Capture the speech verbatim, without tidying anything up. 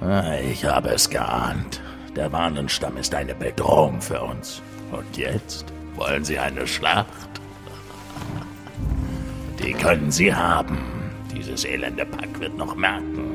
Ich habe es geahnt. Der Warnenstamm ist eine Bedrohung für uns. Und jetzt wollen Sie eine Schlacht? Die können Sie haben. Dieses elende Pack wird noch merken,